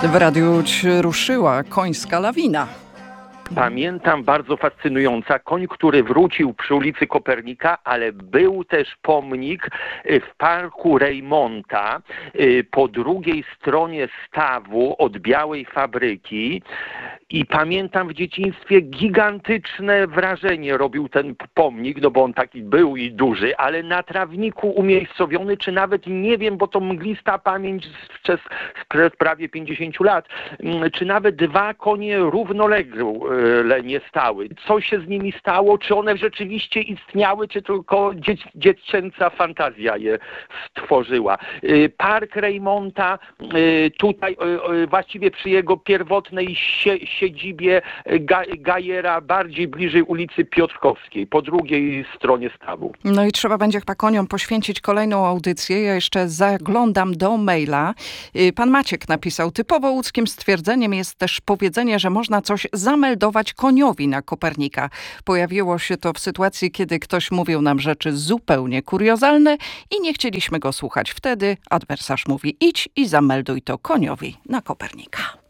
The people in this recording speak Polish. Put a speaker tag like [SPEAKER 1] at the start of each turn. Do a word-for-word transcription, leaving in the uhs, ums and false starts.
[SPEAKER 1] W Radiu Łódź ruszyła końska lawina.
[SPEAKER 2] Pamiętam, bardzo fascynująca, koń, który wrócił przy ulicy Kopernika, ale był też pomnik w parku Reymonta po drugiej stronie stawu od Białej Fabryki. I pamiętam w dzieciństwie gigantyczne wrażenie robił ten pomnik, no bo on taki był i duży, ale na trawniku umiejscowiony, czy nawet nie wiem, bo to mglista pamięć przez, przez prawie pięćdziesiąt lat, czy nawet dwa konie równolegle nie stały. Co się z nimi stało? Czy one rzeczywiście istniały, czy tylko dzieci, dziecięca fantazja je stworzyła? Park Reymonta, tutaj właściwie przy jego pierwotnej sie, siedzibie Gajera, bardziej bliżej ulicy Piotrkowskiej, po drugiej stronie stawu.
[SPEAKER 1] No i trzeba będzie chyba koniom poświęcić kolejną audycję. Ja jeszcze zaglądam do maila. Pan Maciek napisał, typowo łódzkim stwierdzeniem jest też powiedzenie, że można coś zameldować koniowi na Kopernika. Pojawiło się to w sytuacji, kiedy ktoś mówił nam rzeczy zupełnie kuriozalne i nie chcieliśmy go słuchać. Wtedy adwersarz mówi, idź i zamelduj to koniowi na Kopernika.